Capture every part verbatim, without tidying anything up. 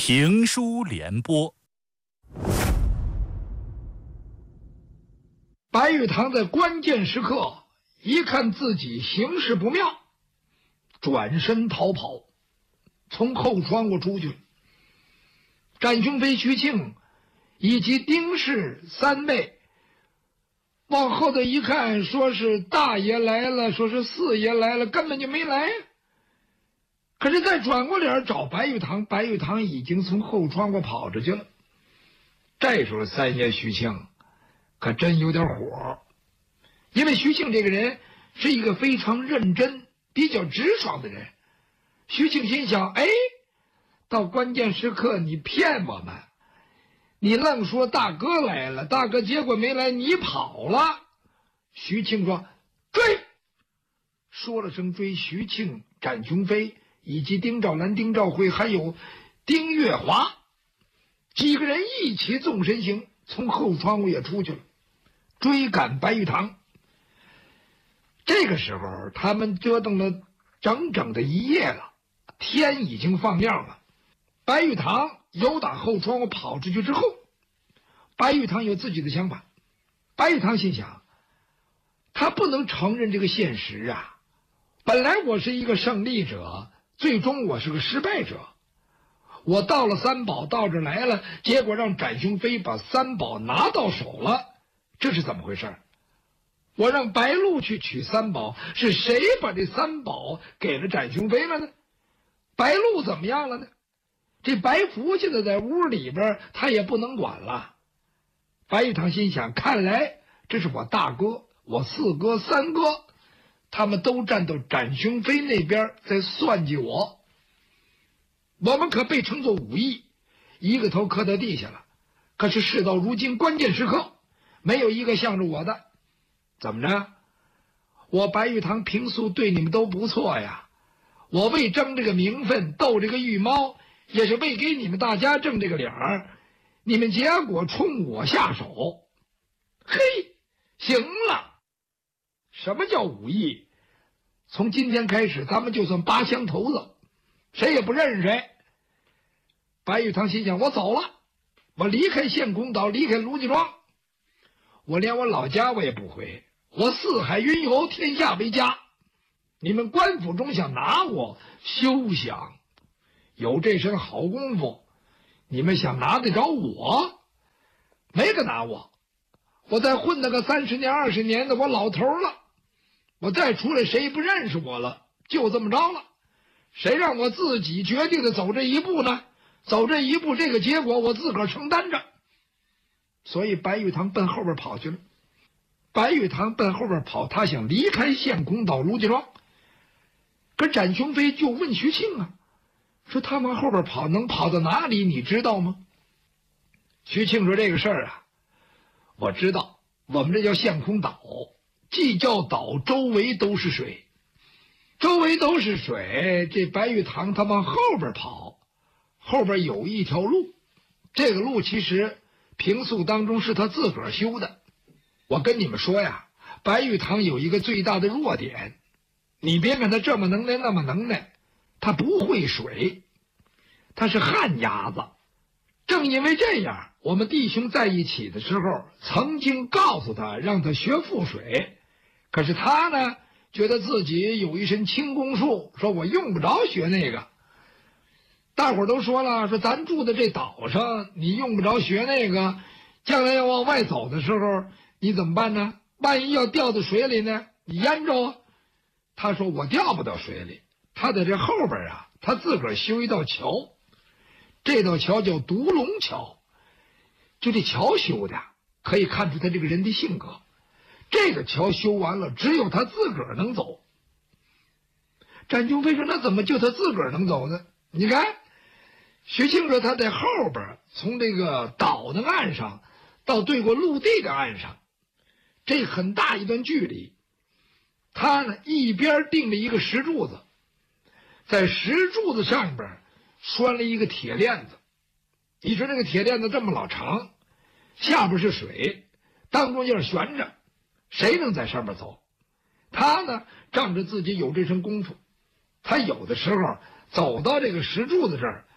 评书联播。 白玉堂在关键时刻一看自己形势不妙，转身逃跑，从后窗户出去了。展雄飞、徐庆以及丁氏三位往后头一看，说是大爷来了，说是四爷来了，根本就没来。可是再转过脸找白玉堂，白玉堂已经从后窗户跑出去了。这时候三爷徐庆可真有点火，因为徐庆这个人是一个非常认真、比较直爽的人。徐庆心想，哎，到关键时刻你骗我们，你愣说大哥来了，大哥结果没来，你跑了。徐庆说追，说了声追，徐庆、展雄飞以及丁兆兰、丁兆辉还有丁月华几个人一起纵身行，从后窗户也出去了，追赶白玉堂。这个时候他们折腾了整整的一夜了，天已经放亮了。白玉堂由打后窗户跑出去之后，白玉堂有自己的想法。白玉堂心想，他不能承认这个现实啊，本来我是一个胜利者，最终我是个失败者。我到了三宝，到这来了，结果让展雄飞把三宝拿到手了，这是怎么回事？我让白鹿去取三宝，是谁把这三宝给了展雄飞了呢？白鹿怎么样了呢？这白福现在在屋里边，他也不能管了。白玉堂心想，看来这是我大哥、我四哥、三哥，他们都站到展雄飞那边在算计我。我们可被称作武艺，一个头磕到地下了。可是事到如今，关键时刻没有一个向着我的。怎么着？我白玉堂平素对你们都不错呀，我为争这个名分，斗这个玉猫，也是为给你们大家挣这个脸儿，你们结果冲我下手。嘿，行了，什么叫武艺？从今天开始咱们就算八乡头子，谁也不认识谁。白玉堂心想，我走了，我离开县公岛，离开卢家庄，我连我老家我也不回，我四海云游，天下为家。你们官府中想拿我，休想，有这身好功夫，你们想拿得着我？没个拿我，我再混那个三十年二十年的，我老头了，我再出来谁也不认识我了，就这么着了。谁让我自己决定的走这一步呢？走这一步，这个结果我自个儿承担着。所以白玉堂奔后边跑去了。白玉堂奔后边跑，他想离开县公岛卢家庄。可展雄飞就问徐庆啊，说他往后边跑能跑到哪里，你知道吗？徐庆说，这个事儿啊，我知道，我们这叫县空岛，既叫岛，周围都是水，周围都是水。这白玉堂他往后边跑，后边有一条路，这个路其实平素当中是他自个儿修的。我跟你们说呀，白玉堂有一个最大的弱点，你别看他这么能耐那么能耐，他不会水，他是旱鸭子。正因为这样，我们弟兄在一起的时候曾经告诉他让他学覆水，可是他呢觉得自己有一身轻功术，说我用不着学那个。大伙儿都说了，说咱住的这岛上，你用不着学那个，将来要往外走的时候你怎么办呢？万一要掉到水里呢，你淹着啊。他说我掉不到水里，他在这后边啊，他自个儿修一道桥，这道桥叫独龙桥。就这桥修的可以看出他这个人的性格，这个桥修完了只有他自个儿能走。展雄飞说，那怎么就他自个儿能走呢？你看徐庆说，他在后边从这个岛的岸上到对过陆地的岸上，这很大一段距离，他呢一边钉了一个石柱子，在石柱子上边拴了一个铁链子。你说这个铁链子这么老长，下边是水，当中就是悬着，谁能在上面走？他呢仗着自己有这身功夫，他有的时候走到这个石柱子这儿，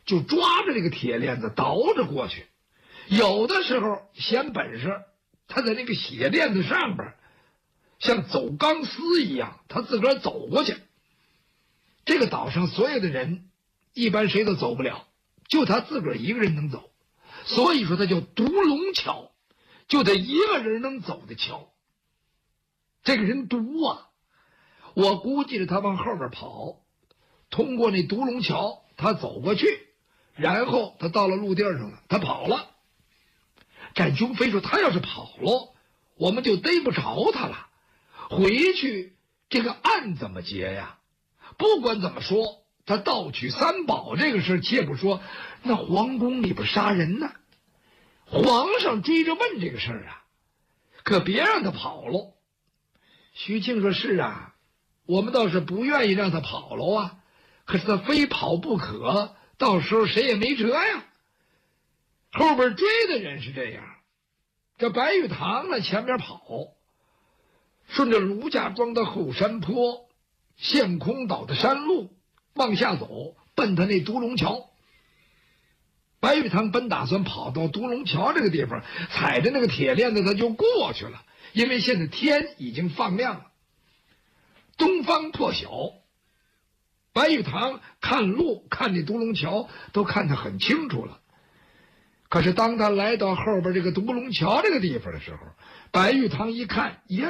就抓着这个铁链子倒着过去。有的时候显本事，他在那个铁链子上边像走钢丝一样，他自个儿走过去。这个岛上所有的人一般谁都走不了，就他自个儿一个人能走，所以说他叫独龙桥，就他一个人能走的桥。这个人独啊，我估计着他往后边跑，通过那独龙桥他走过去，然后他到了陆地上了，他跑了。展雄飞说他要是跑了，我们就逮不着他了，回去这个案怎么结呀？不管怎么说，他盗取三宝这个事且不说，那皇宫里边杀人呢，皇上追着问这个事儿啊，可别让他跑了。徐庆说是啊，我们倒是不愿意让他跑了啊，可是他非跑不可，到时候谁也没辙呀。后边追的人是这样，这白玉堂呢前边跑，顺着卢家庄的后山坡，陷空岛的山路往下走，奔他那独龙桥。白玉堂本打算跑到独龙桥这个地方，踩着那个铁链子他就过去了，因为现在天已经放亮了，东方破晓。白玉堂看路看那独龙桥都看得很清楚了。可是当他来到后边这个独龙桥这个地方的时候，白玉堂一看，呀，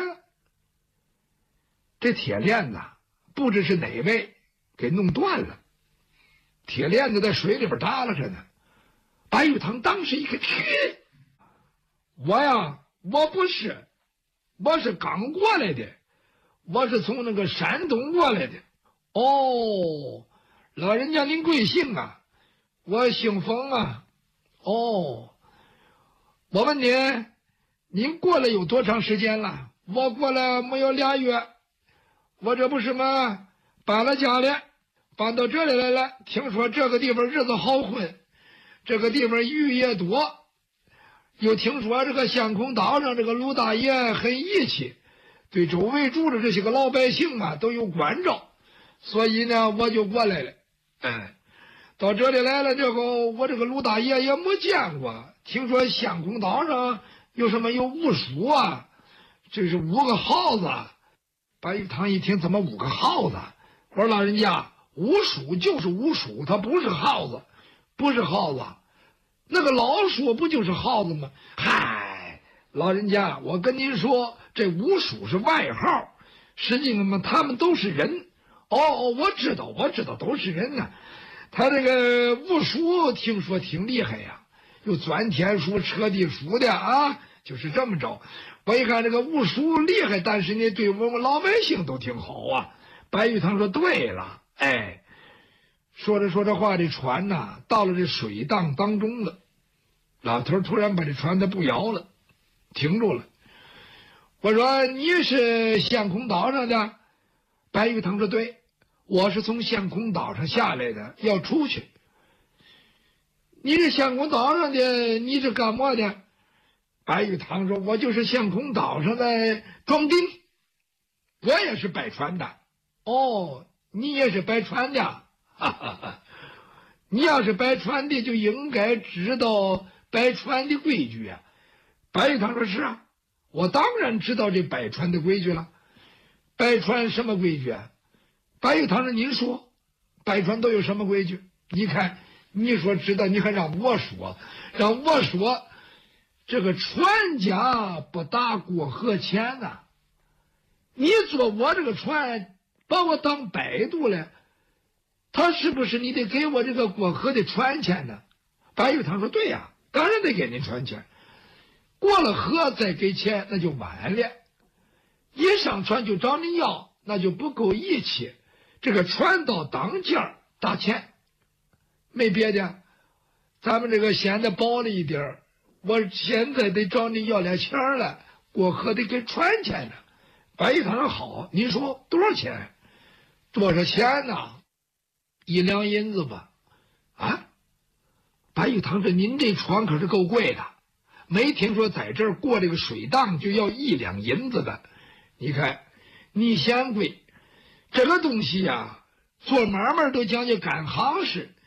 这铁链子不知是哪位给弄断了，铁链子在水里边耷拉着呢。白玉堂当时一看，去，我呀，我不是，我是刚过来的，我是从那个山东过来的。哦，老人家您贵姓啊？我姓冯啊。哦，我问你，您过来有多长时间了？我过来没有俩月，我这不是嘛，搬了家里，搬到这里来了。听说这个地方日子好混，这个地方鱼也多，又听说这个相空岛上这个卢大爷很义气，对周围住的这些个老百姓啊都有关照，所以呢我就过来了。嗯，到这里来了之后，我这个卢大爷也没见过，听说相空岛上有什么有五鼠啊，这是五个耗子。白玉堂一听，怎么五个耗子？我说老人家，五鼠就是五鼠，它不是耗子，不是耗子，那个老鼠不就是耗子吗？嗨，老人家，我跟您说，这五鼠是外号，实际上嘛，他们都是人。哦哦，我知道，我知道，都是人呢、啊。他这个五鼠听说挺厉害呀，有钻天鼠、扯地鼠的啊，就是这么着。我一看这个五鼠厉害，但是呢，对我们老百姓都挺好啊。白玉堂说：“对了，哎。”说着说着话，这船呐到了这水荡当中了。老头突然把这船的不摇了，停住了。我说：“你是相空岛上的？”白玉堂说：“对。”我是从相空岛上下来的，要出去。你是相空岛上的，你是干嘛的？白玉堂说：“我就是相空岛上的庄丁，我也是摆船的。”哦，你也是摆船的，哈哈哈！你要是摆船的，就应该知道摆船的规矩啊。白玉堂说：“是啊，我当然知道这摆船的规矩了。摆船什么规矩啊？”白玉堂说：“您说，摆船都有什么规矩？你看，你说知道，你还让我说，让我说，这个船家不打过河钱呐、啊。你坐我这个船，把我当摆渡了，他是不是你得给我这个过河的船钱呢？”白玉堂说：“对呀，当然得给您船钱。过了河再给钱，那就晚了。一上船就找你要，那就不够义气。这个船到当间打钱，没别的，咱们这个显得薄了一点，我现在得找你要点钱了，过河得给船钱呢。”白玉堂说：“好，你说多少钱？多少钱呢？一两银子吧。”啊，白玉堂说：“您这船可是够贵的，没听说在这儿过这个水荡就要一两银子的。你看，你嫌贵。这个东西呀、啊，做买卖都讲究赶行市，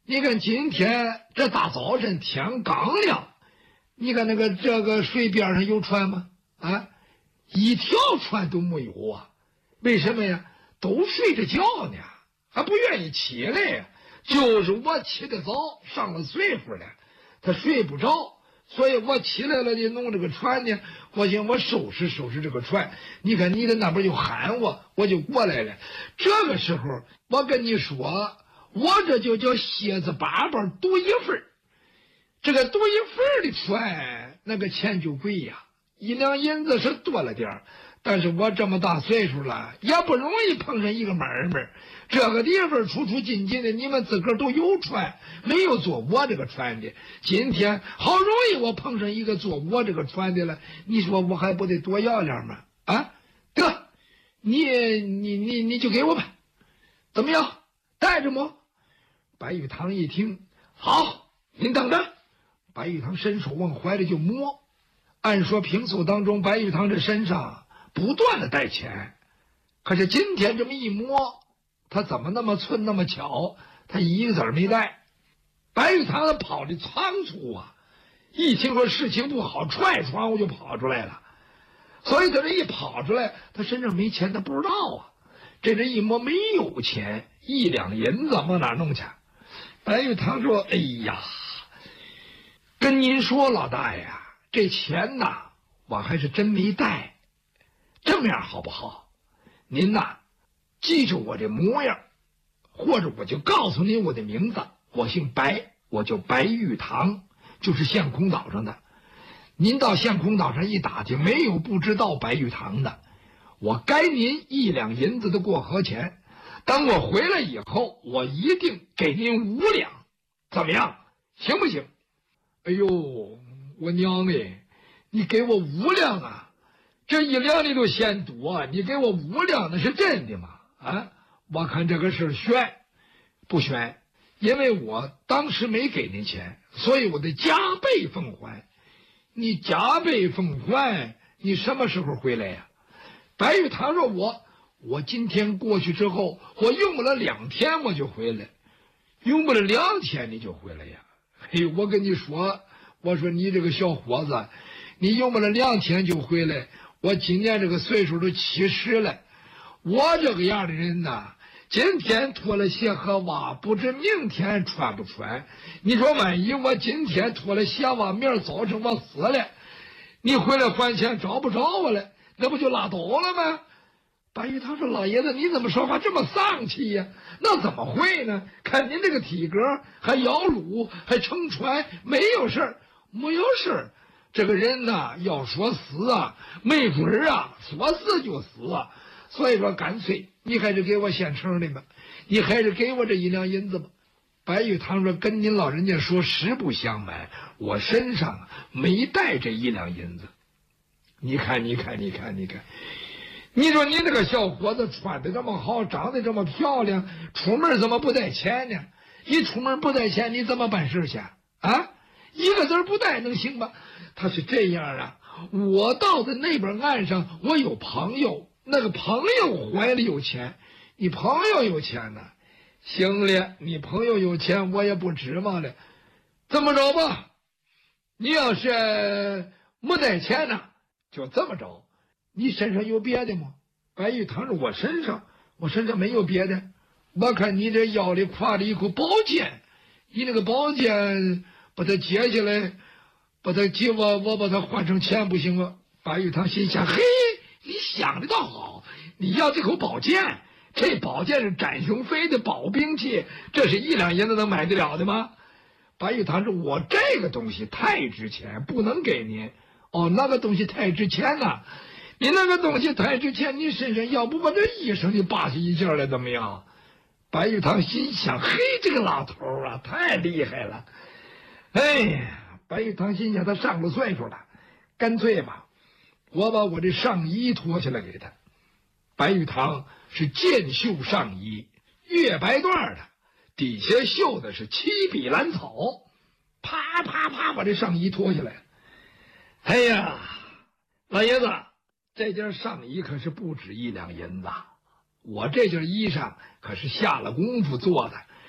你看今天这大早晨天刚亮，你看那个这个水边上有船吗？啊，一条船都没有啊！为什么呀？都睡着觉呢，还不愿意起来呀。就是我起得早，上了岁数了，他睡不着，所以我起来了，就弄这个船呢。我想我收拾收拾这个船。你看你在那边就喊我，我就过来了。这个时候，我跟你说，我这就叫蝎子粑粑独一份。这个独一份的船，那个钱就贵呀，一两银子是多了点儿。但是我这么大岁数了，也不容易碰上一个买卖。这个地方出出进进的，你们自个儿都有船，没有坐我这个船的。今天好容易我碰上一个坐我这个船的了，你说我还不得多要点吗？啊，得，你你你你就给我吧，怎么样？带着吗？白玉堂一听，好，您等着。白玉堂伸手往怀里就摸。按说平素当中，白玉堂这身上不断的带钱，可是今天这么一摸，他怎么那么寸那么巧，他一个子儿没带。白玉堂他跑的仓促啊，一听说事情不好，踹窗户就跑出来了。所以他这一跑出来，他身上没钱，他不知道啊。这人一摸没有钱，一两银子往哪弄去？白玉堂说：“哎呀，跟您说老大爷，这钱呐，我还是真没带。这么样好不好？您呐，记住我这模样，或者我就告诉您我的名字，我姓白，我叫白玉堂，就是陷空岛上的。您到陷空岛上一打听，没有不知道白玉堂的。我该您一两银子的过河钱，等我回来以后，我一定给您五两，怎么样？行不行？”哎呦，我娘哎，你给我五两啊！这一两你都嫌多，你给我五两那是真的吗？啊，我看这个事悬不悬？因为我当时没给您钱，所以我得加倍奉还。你加倍奉还，你什么时候回来呀？白玉堂说我我今天过去之后，我用不了两天我就回来，用不了两天你就回来呀？嘿，我跟你说，我说你这个小伙子，你用不了两天就回来。我今年这个岁数都七十了，我这个样的人呐，今天脱了鞋和袜，不知明天穿不穿。你说万一我今天脱了鞋袜，明儿早晨我死了，你回来还钱找不着我了，那不就拉倒了吗？白玉堂说：“老爷子，你怎么说话这么丧气呀？那怎么会呢？看您这个体格，还摇橹，还撑船，没有事儿，没有事儿。这个人呐，要说死啊，没准儿啊，说死就死啊。所以说，干脆你还是给我现成的吧，你还是给我这一两银子吧。”白玉堂说：“跟您老人家说，实不相瞒，我身上没带这一两银子。你看，你看，你看，你看。”你说你这个小伙子穿得这么好，长得这么漂亮，出门怎么不带钱呢？一出门不带钱，你怎么办事去啊？一个字不带能行吗？他是这样啊，我到的那边岸上，我有朋友，那个朋友怀里有钱，你朋友有钱呢，行了，你朋友有钱，我也不指望了。这么着吧，你要是没带钱呢，就这么着。你身上有别的吗？白玉堂说：“我身上，我身上没有别的。我看你这腰里挎着一口宝剑，你那个宝剑把它解下来，把它解我，我把它换成钱不行吗？”白玉堂心想：“嘿，你想的倒好，你要这口宝剑，这宝剑是展雄飞的宝兵器，这是一两银子能买得了的吗？”白玉堂说：“我这个东西太值钱，不能给您。哦，那个东西太值钱了。你那个东西太值钱，你身上要不把这衣裳你扒下一件来怎么样？”白玉堂心想：“嘿，这个老头啊，太厉害了！”哎呀，白玉堂心想，他上了岁数了，干脆吧，我把我这上衣脱下来给他。白玉堂是箭袖上衣，月白缎的，底下绣的是七匹兰草，啪啪啪把这上衣脱下来。哎呀，老爷子，这件上衣可是不止一两银子，我这件衣裳可是下了功夫做的，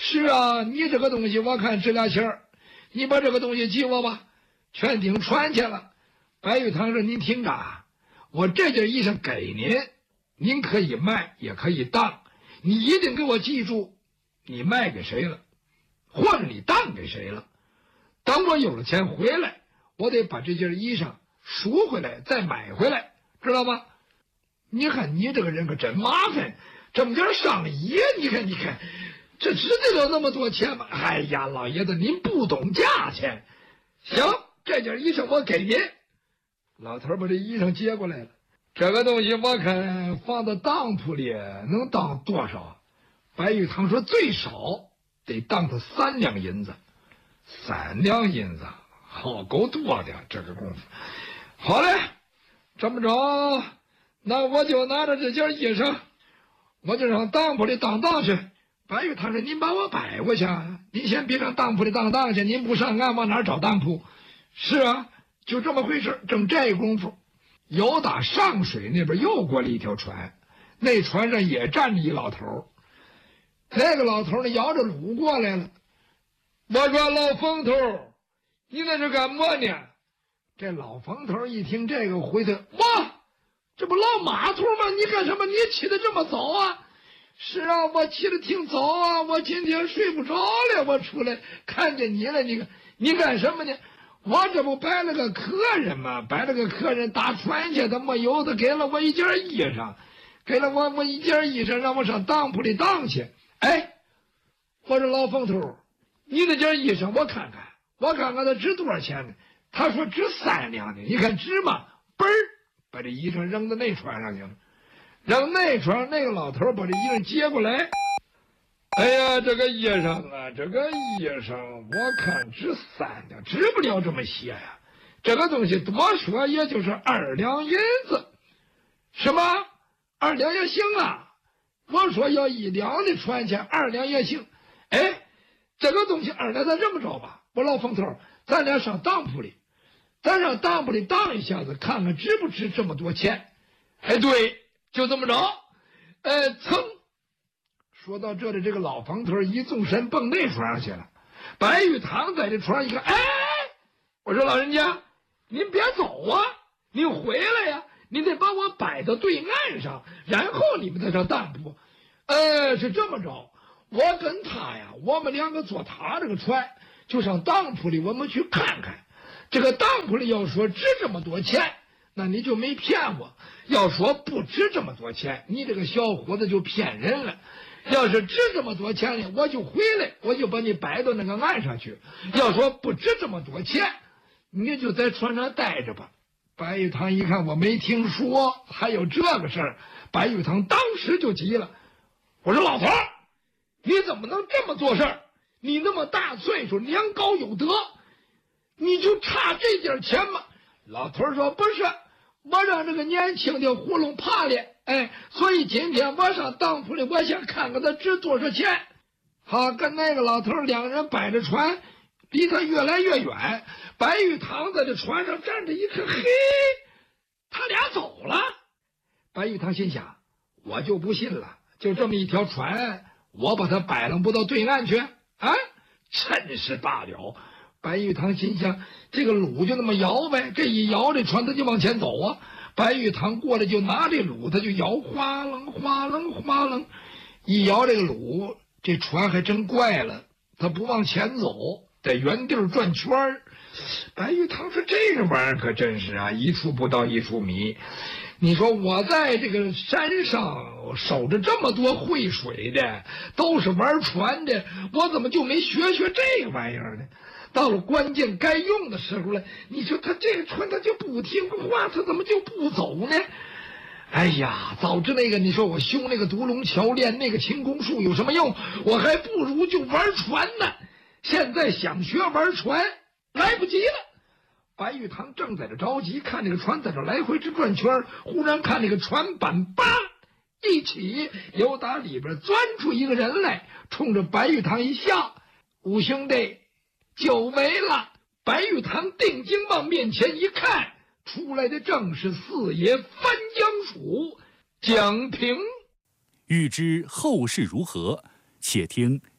是啊，你这个东西我看值俩钱儿，你把这个东西给我吧，全顶船去了。白玉堂说：“您听着，我这件衣裳给您，您可以卖，也可以当，你一定给我记住，你卖给谁了，或者你当给谁了。等我有了钱回来，我得把这件衣裳赎回来，再买回来，知道吗？你看你这个人可真麻烦，这么点上衣，你看你看，这值得了那么多钱吗？哎呀，老爷子您不懂价钱。行，这件衣裳我给您。”老头把这衣裳接过来了，这个东西我看放到当铺里能当多少？白玉堂说最少得当他三两银子。三两银子，好够多的这个功夫。好嘞，这么着，那我就拿着这件衣裳，我就上当铺里当当去。白玉堂说：“您把我摆过去啊，您先别上当铺里当当去，您不上岸往哪找当铺？”是啊，就这么回事。正这功夫，有打上水那边又过来一条船，那船上也站着一老头。那个老头呢，摇着橹过来了。我说：“老冯头，你那是干么呢？”这老冯头一听这个，回头：“哇，这不老马头吗？你干什么？你起得这么早啊？”“是啊，我起得挺早啊，我今天睡不着了，我出来看见你了。你看你干什么呢？”“我这不摆了个客人吗？摆了个客人打船去，他没有的，给了我一件衣裳，给了我我一件衣裳，让我上当铺里当去。哎，我说老冯头，你那件衣裳我看看，我看看它值多少钱呢？”他说值三两呢。你看值吗？嘣儿，把这衣裳扔到那船上去了。扔那船，那个老头把这衣裳接过来。哎呀，这个衣裳啊，这个衣裳我看值三两，值不了这么些呀。这个东西多说也就是二两银子。什么？二两也行啊？我说要一两的船钱，二两也行。哎，这个东西二两，咱这么着吧，我老冯头，咱俩上当铺里，咱上当铺里当一下子，看看值不值这么多钱。哎，对，就这么着。呃，噌。说到这里，这个老冯头一纵身蹦那船上去了。白玉堂在这船上一看，哎，我说老人家，您别走啊，您回来呀，您得把我摆到对岸上，然后你们再上当铺。呃，是这么着，我跟他呀，我们两个坐他这个船，就上当铺里，我们去看看。这个当铺里要说值这么多钱，那你就没骗我；要说不值这么多钱，你这个小伙子就骗人了。要是值这么多钱呢，我就回来，我就把你摆到那个岸上去。要说不值这么多钱，你就在船上待着吧。白玉堂一看我没听说还有这个事儿，白玉堂当时就急了。我说老头儿，你怎么能这么做事儿？你那么大岁数，年高有德，你就差这点钱吗？老头儿说不是，我让这个年轻的糊弄怕了。哎，所以今天我上当铺里，我想看看他值多少钱。好，跟那个老头两个人摆着船，离他越来越远。白玉堂在这船上站着一看，嘿，他俩走了。白玉堂心想，我就不信了，就这么一条船，我把它摆弄不到对岸去啊？真是罢了。白玉堂心想，这个橹就那么摇呗，这一摇，这船它就往前走啊。白玉堂过来就拿这橹，他就摇，哗楞哗楞哗楞，一摇这个橹，这船还真怪了，他不往前走，在原地转圈儿。白玉堂说：“这个玩意儿可真是啊，一处不到一处迷。你说我在这个山上守着这么多会水的，都是玩船的，我怎么就没学学这个玩意儿呢？到了关键该用的时候了，你说他这个船他就不听话，他怎么就不走呢？哎呀，早知那个你说我修那个独龙桥，练那个轻功术有什么用？我还不如就玩船呢。现在想学玩船，来不及了。”白玉堂正在这着急，看这个船在这来回直转圈，忽然看那个船板叭一起，由打里边钻出一个人来，冲着白玉堂一笑：“五兄弟，酒没了。”白玉堂定睛往面前一看，出来的正是四爷翻江鼠蒋平。 欲知后事如何，且听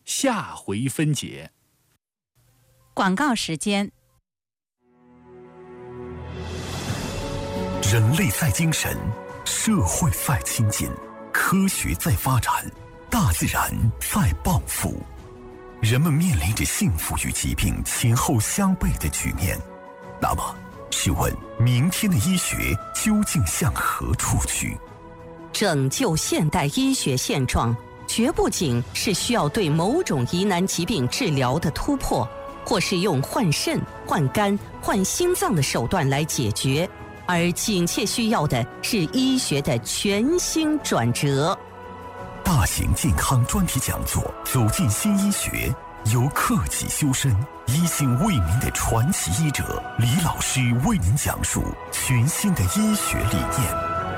下回分解。 广告时间。 人类在精神，社会在亲近，科学在发展，大自然在报复。人们面临着幸福与疾病前后相悖的局面。那么，试问明天的医学究竟向何处去？ 拯救现代医学现状，绝不仅是需要对某种疑难疾病治疗的突破，或是用换肾、换肝、换心脏的手段来解决，而紧切需要的是医学的全新转折。 大型健康专题讲座《走进新医学》，由克己修身、一心为民的传奇医者李老师为您讲述全新的医学理念。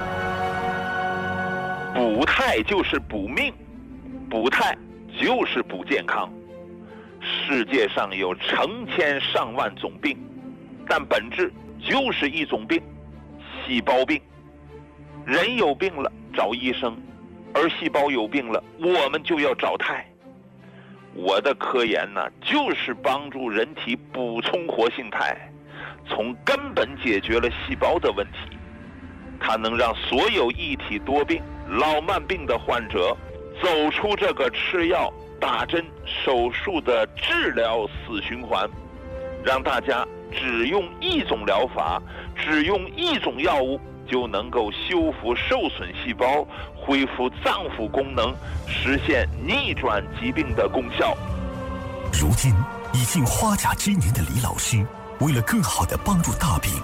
补态就是补命，补态就是补健康。世界上有成千上万种病，但本质就是一种病——细胞病。人有病了找医生，而细胞有病了我们就要找态。我的科研呢，就是帮助人体补充活性肽，从根本解决了细胞的问题。它能让所有一体多病、老慢病的患者走出这个吃药、打针、手术的治疗死循环，让大家只用一种疗法，只用一种药物，就能够修复受损细胞，恢复脏腑功能，实现逆转疾病的功效。 如今已近花甲之年的李老师，为了更好地帮助大病